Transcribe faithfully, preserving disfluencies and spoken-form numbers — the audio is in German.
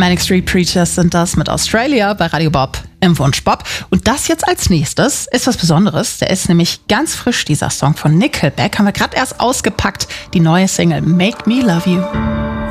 Manic Street Preachers sind das mit Australia bei Radio Bob im Wunsch Bob. Und das jetzt als nächstes ist was Besonderes. Der ist nämlich ganz frisch, dieser Song von Nickelback. Haben wir gerade erst ausgepackt. Die neue Single Make Me Love You.